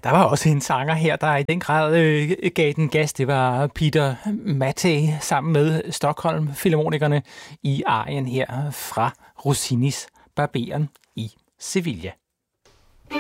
Der var også en sanger her, der i den grad gav den gas. Det var Peter Mattei sammen med Stockholm Filharmonikerne i arien her fra Rossinis Barberen i Sevilla.